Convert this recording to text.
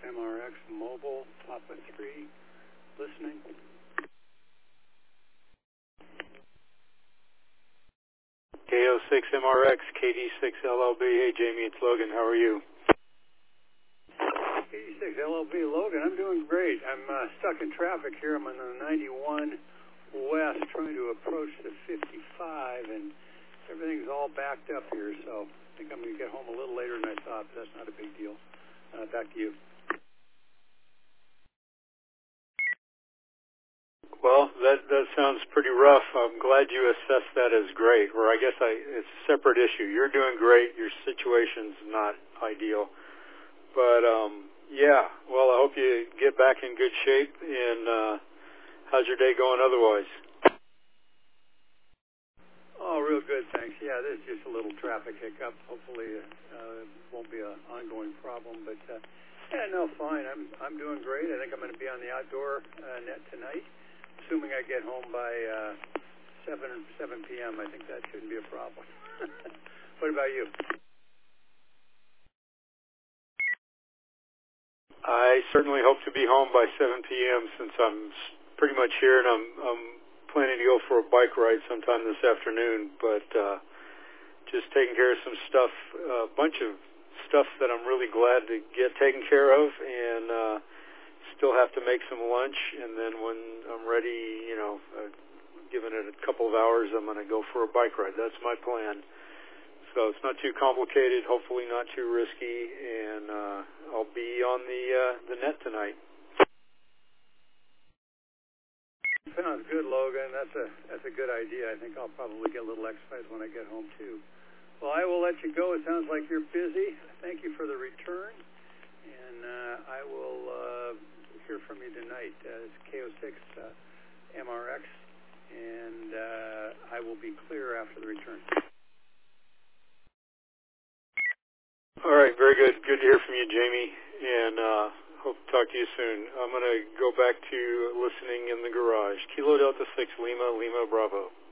MRX Mobile, Papa 3, listening. KO6 MRX, KD6 LLB. Hey, Jamie, it's Logan. How are you? KD6 LLB, Logan. I'm doing great. I'm stuck in traffic here. I'm on the 91 West trying to approach the 55, and everything's all backed up here, so I think I'm going to get home a little later than I thought, but that's not a big deal. Back to you. Well, that sounds pretty rough. I'm glad you assessed that as great, or I guess it's a separate issue. You're doing great. Your situation's not ideal. But, yeah, well, I hope you get back in good shape, and how's your day going otherwise? Oh, real good, thanks. Yeah, there's just a little traffic hiccup. Hopefully it won't be an ongoing problem, but yeah, no, fine. I'm doing great. I think I'm going to be on the outdoor net tonight, assuming I get home by 7 p.m. I think that shouldn't be a problem. What about you? I certainly hope to be home by 7 p.m. since I'm pretty much here, and I'm planning to go for a bike ride sometime this afternoon, but just taking care of some stuff, a bunch of stuff that I'm really glad to get taken care of, and still have to make some lunch, and then when I'm ready, given it a couple of hours, I'm going to go for a bike ride. That's my plan. So it's not too complicated, hopefully not too risky, and I'll be on the net tonight. Sounds good, Logan. That's a good idea. I think I'll probably get a little exercise when I get home too. Well, I will let you go. It sounds like you're busy. Thank you for the return, and I will hear from you tonight. It's KO6 MRX, and I will be clear after the return. All right, very good. Good to hear from you, Jamie, and hope to talk to you soon. I'm going to go back to listening in the garage. Kilo Delta 6 Lima, Lima Bravo.